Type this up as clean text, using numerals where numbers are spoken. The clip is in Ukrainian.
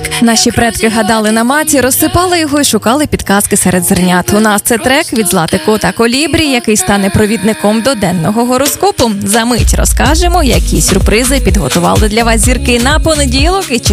Наші предки гадали на маті, розсипали його і шукали підказки серед зернят. У нас це трек від Златико та Колібрі, який стане провідником до денного гороскопу. За мить розкажемо, які сюрпризи підготували для вас зірки на понеділок і